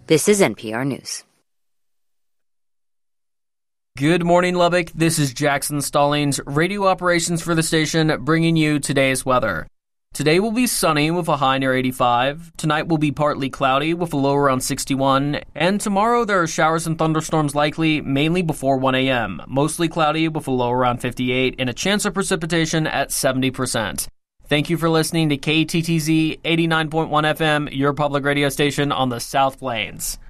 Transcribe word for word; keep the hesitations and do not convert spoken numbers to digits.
This is N P R News. Good morning, Lubbock. This is Jackson Stallings, radio operations for the station, bringing you today's weather. Today will be sunny with a high near eighty-five. Tonight will be partly cloudy with a low around sixty-one. And tomorrow there are showers and thunderstorms likely, mainly before one a.m. Mostly cloudy with a low around fifty-eight and a chance of precipitation at seventy percent. Thank you for listening to K T T Z eighty-nine point one F M, your public radio station on the South Plains.